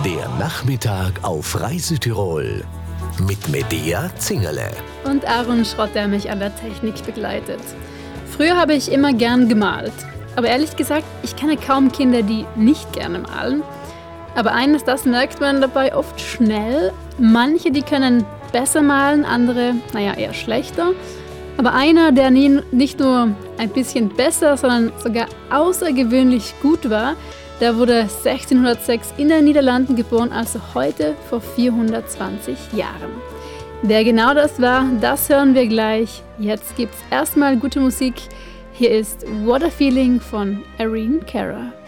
Der Nachmittag auf Reisetirol mit Medea Zingerle. Und Aaron Schrott, der mich an der Technik begleitet. Früher habe ich immer gern gemalt. Aber ehrlich gesagt, ich kenne kaum Kinder, die nicht gerne malen. Aber eines, das merkt man dabei oft schnell. Manche, die können besser malen, andere, eher schlechter. Aber einer, der nicht nur ein bisschen besser, sondern sogar außergewöhnlich gut war, der wurde 1606 in den Niederlanden geboren, also heute vor 420 Jahren. Wer genau das war, das hören wir gleich. Jetzt gibt's erstmal gute Musik. Hier ist What a Feeling von Irene Cara.